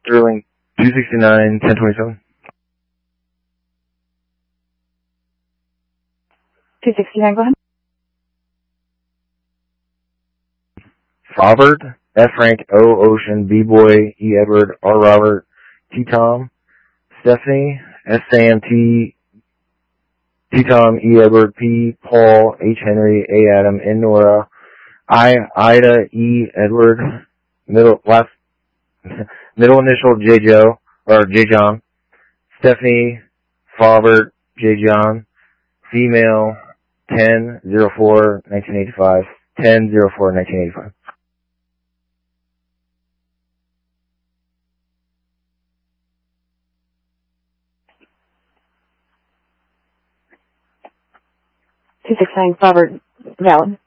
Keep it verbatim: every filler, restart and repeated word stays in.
Sterling two sixty-nine, ten twenty-seven. two sixty-nine, go ahead. Robert, F. Frank, O. Ocean, B. Boy, E. Edward, R. Robert, T. Tom, Stephanie, S. Sam, T. T. Tom, E. Edward, P. Paul, H. Henry, A. Adam, N. Nora, I. Ida, E. Edward, middle last middle initial J. Joe or J. John, Stephanie, Robert, J. John, female, ten oh four nineteen eighty-five, ten oh four nineteen eighty-five. two sixty-nine, Robert, valid.